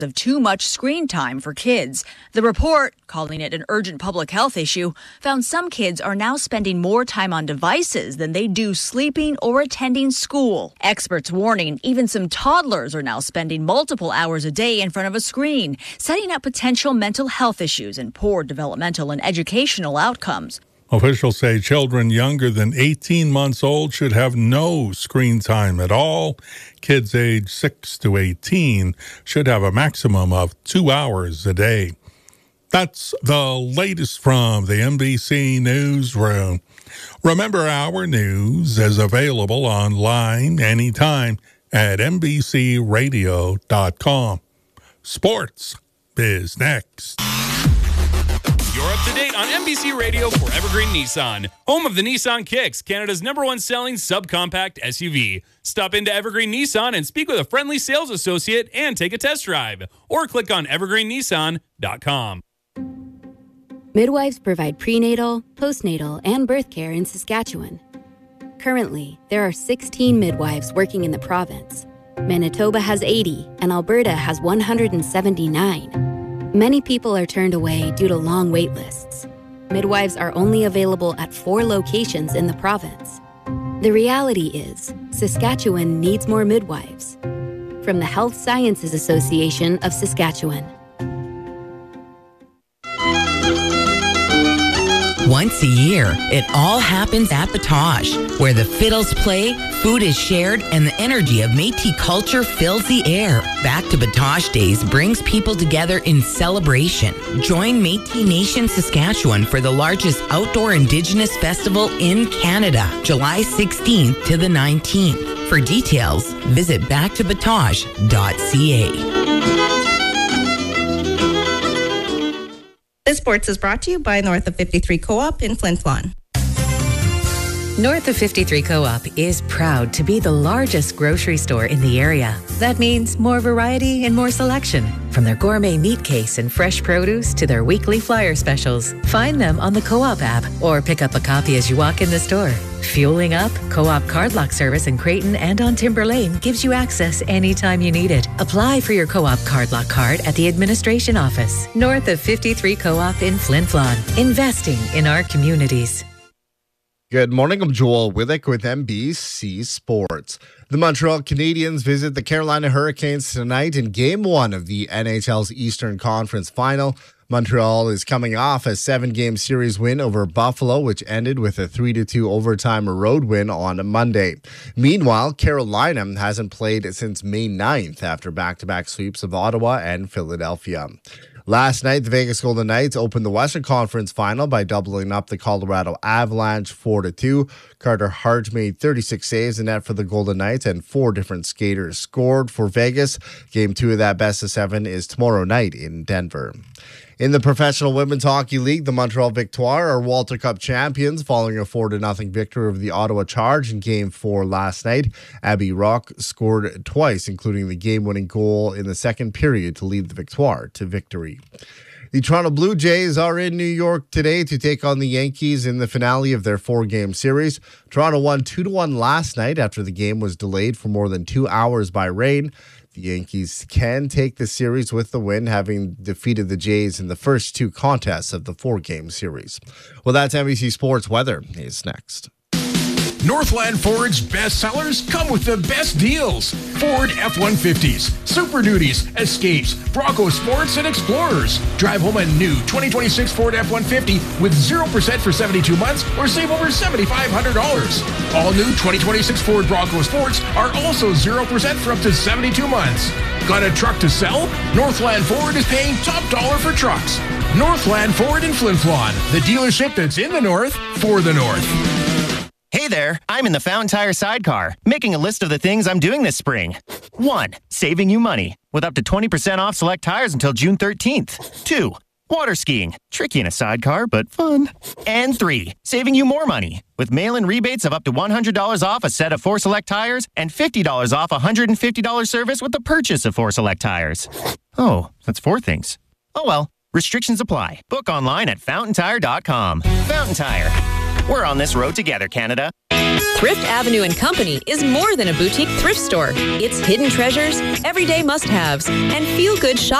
of too much screen time for kids. The report, calling it an urgent public health issue, found some kids are now spending more time on devices than they do sleeping or attending school. Experts warning even some toddlers are now spending multiple hours a day in front of a screen, setting up potential mental health issues and poor developmental and educational outcomes. Officials say children younger than 18 months old should have no screen time at all. Kids aged 6 to 18 should have a maximum of 2 hours a day. That's the latest from the NBC Newsroom. Remember, our news is available online anytime at NBCRadio.com. Sports is next. You're up to date on NBC Radio for Evergreen Nissan, home of the Nissan Kicks, Canada's #1 selling subcompact SUV. Stop into Evergreen Nissan and speak with a friendly sales associate and take a test drive, or click on evergreennissan.com. Midwives provide prenatal, postnatal, and birth care in Saskatchewan. Currently, there are 16 midwives working in the province. Manitoba has 80, and Alberta has 179. Many people are turned away due to long wait lists. Midwives are only available at 4 locations in the province. The reality is, Saskatchewan needs more midwives. From the Health Sciences Association of Saskatchewan. Once a year, it all happens at Batoche, where the fiddles play, food is shared, and the energy of Métis culture fills the air. Back to Batoche Days brings people together in celebration. Join Métis Nation Saskatchewan for the largest outdoor Indigenous festival in Canada, July 16th to the 19th. For details, visit backtobatoche.ca. This Sports is brought to you by North of 53 Co-op in Flin Flon. North of 53 Co-op is proud to be the largest grocery store in the area. That means more variety and more selection. From their gourmet meat case and fresh produce to their weekly flyer specials. Find them on the Co-op app or pick up a copy as you walk in the store. Fueling up, Co-op Card Lock service in Creighton and on Timber Lane gives you access anytime you need it. Apply for your Co-op Card Lock card at the administration office. North of 53 Co-op in Flin Flon. Investing in our communities. Good morning, I'm Joel Withick with NBC Sports. The Montreal Canadiens visit the Carolina Hurricanes tonight in Game 1 of the NHL's Eastern Conference Final. Montreal is coming off a 7-game series win over Buffalo, which ended with a 3-2 overtime road win on Monday. Meanwhile, Carolina hasn't played since May 9th after back-to-back sweeps of Ottawa and Philadelphia. Last night, the Vegas Golden Knights opened the Western Conference Final by doubling up the Colorado Avalanche 4-2. Carter Hart made 36 saves in net for the Golden Knights, and 4 different skaters scored for Vegas. Game 2 of that best-of-7 is tomorrow night in Denver. In the Professional Women's Hockey League, the Montreal Victoire are Walter Cup champions following a 4-0 victory over the Ottawa Charge in Game 4 last night. Abby Rock scored twice, including the game-winning goal in the second period to lead the Victoire to victory. The Toronto Blue Jays are in New York today to take on the Yankees in the finale of their 4-game series. Toronto won 2-1 last night after the game was delayed for more than 2 hours by rain. The Yankees can take the series with the win, having defeated the Jays in the first 2 contests of the 4-game series. Well, that's NBC Sports. Weather is next. Northland Ford's best sellers come with the best deals. Ford F-150s, Super Duties, Escapes, Bronco Sports, and Explorers. Drive home a new 2026 Ford F-150 with 0% for 72 months or save over $7,500. All new 2026 Ford Bronco Sports are also 0% for up to 72 months. Got a truck to sell? Northland Ford is paying top dollar for trucks. Northland Ford in Flin Flon, the dealership that's in the North for the North. Hey there, I'm in the Fountain Tire sidecar, making a list of the things I'm doing this spring. 1. Saving you money, with up to 20% off select tires until June 13th. 2. Water skiing, tricky in a sidecar, but fun. And 3. Saving you more money, with mail-in rebates of up to $100 off a set of 4 select tires and $50 off a $150 service with the purchase of 4 select tires. Oh, that's 4 things. Oh well, restrictions apply. Book online at fountaintire.com. Fountain Tire. We're on this road together, Canada. Thrift Avenue & Company is more than a boutique thrift store. It's hidden treasures, everyday must-haves, and feel-good shopping.